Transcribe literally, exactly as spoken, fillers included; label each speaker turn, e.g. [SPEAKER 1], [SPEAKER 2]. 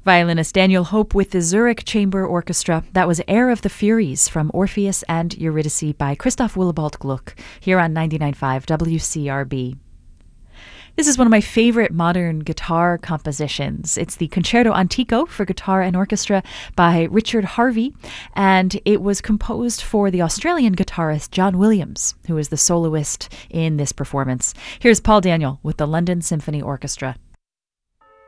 [SPEAKER 1] Violinist Daniel Hope with the Zurich Chamber Orchestra. That was Air of the Furies from Orpheus and Eurydice by Christoph Willibald Gluck here on ninety-nine point five W C R B. This is one of my favorite modern guitar compositions. It's the Concerto Antico for guitar and orchestra by Richard Harvey, and it was composed for the Australian guitarist John Williams, who is the soloist in this performance. Here's Paul Daniel with the London Symphony Orchestra.